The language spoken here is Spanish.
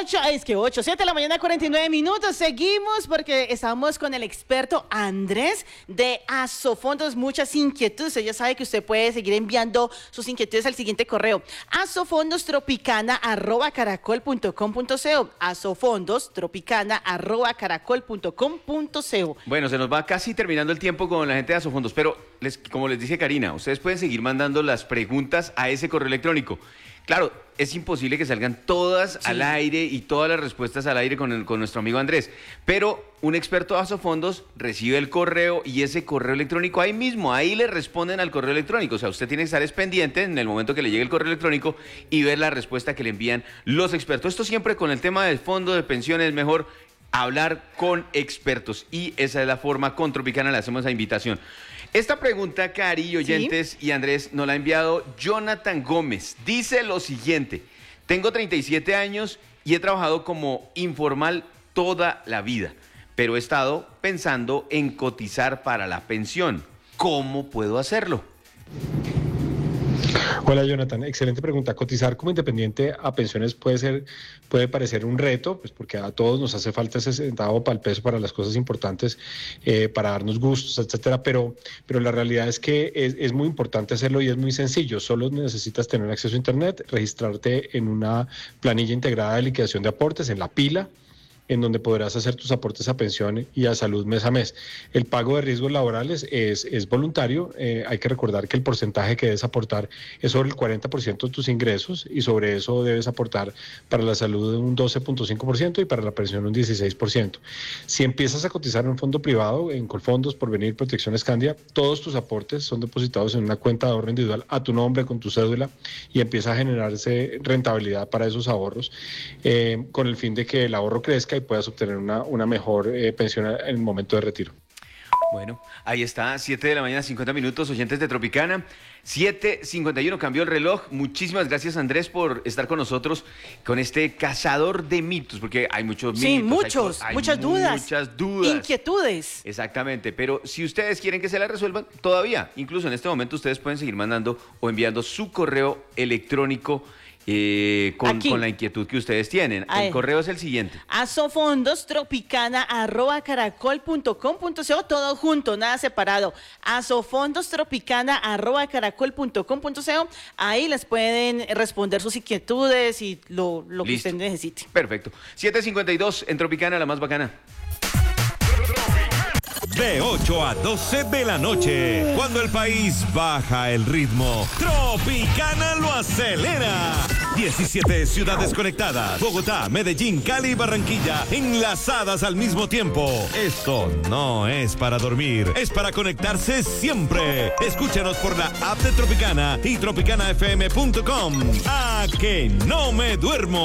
7 de la mañana, 49 minutos. Seguimos porque estamos con el experto Andrés de Asofondos. Muchas inquietudes. Ya sabe que usted puede seguir enviando sus inquietudes al siguiente correo: asofondostropicana@caracol.com.co. asofondostropicana@caracol.com.co. Bueno, se nos va casi terminando el tiempo con la gente de Asofondos, pero como les dice Karina, ustedes pueden seguir mandando las preguntas a ese correo electrónico. Claro, es imposible que salgan todas al aire y todas las respuestas al aire con nuestro amigo Andrés, pero un experto de Asofondos recibe el correo y ese correo electrónico ahí mismo, ahí le responden al correo electrónico. O sea, usted tiene que estar pendiente en el momento que le llegue el correo electrónico y ver la respuesta que le envían los expertos. Esto siempre con el tema del fondo de pensiones, mejor hablar con expertos, y esa es la forma. Con Tropicana le hacemos la invitación. Esta pregunta, Cari, oyentes y Andrés, nos la ha enviado Jonathan Gómez. Dice lo siguiente: tengo 37 años y he trabajado como informal toda la vida, pero he estado pensando en cotizar para la pensión. ¿Cómo puedo hacerlo? Hola Jonathan, excelente pregunta. Cotizar como independiente a pensiones puede parecer un reto, pues porque a todos nos hace falta ese centavo para el peso, para las cosas importantes, para darnos gustos, etcétera. Pero la realidad es que es muy importante hacerlo y es muy sencillo. Solo necesitas tener acceso a internet, registrarte en una planilla integrada de liquidación de aportes, en la pila, en donde podrás hacer tus aportes a pensión y a salud mes a mes. El pago de riesgos laborales es voluntario. Hay que recordar que el porcentaje que debes aportar es sobre el 40% de tus ingresos, y sobre eso debes aportar para la salud un 12.5% y para la pensión un 16%. Si empiezas a cotizar en un fondo privado, en Colfondos, Porvenir, Protección Escandia, todos tus aportes son depositados en una cuenta de ahorro individual a tu nombre, con tu cédula, y empieza a generarse rentabilidad para esos ahorros, con el fin de que el ahorro crezca y puedas obtener una mejor pensión en el momento de retiro. Bueno, ahí está, 7 de la mañana, 50 minutos, oyentes de Tropicana. 7:51, cambió el reloj. Muchísimas gracias, Andrés, por estar con nosotros con este cazador de mitos, porque hay muchos mitos. Sí, muchas dudas. Muchas dudas. Inquietudes. Exactamente, pero si ustedes quieren que se las resuelvan, todavía, incluso en este momento, ustedes pueden seguir mandando o enviando su correo electrónico con la inquietud que ustedes tienen. El correo es el siguiente: asofondostropicana@caracol.com.co, todo junto, nada separado. asofondostropicana@caracol.com.co. Ahí les pueden responder sus inquietudes y lo que usted necesite. Perfecto. 7:52 en Tropicana, la más bacana. De 8 a 12 de la noche, cuando el país baja el ritmo, Tropicana lo acelera. 17 ciudades conectadas: Bogotá, Medellín, Cali y Barranquilla, enlazadas al mismo tiempo. Esto no es para dormir, es para conectarse siempre. Escúchanos por la app de Tropicana y tropicanafm.com. ¡A que no me duermo!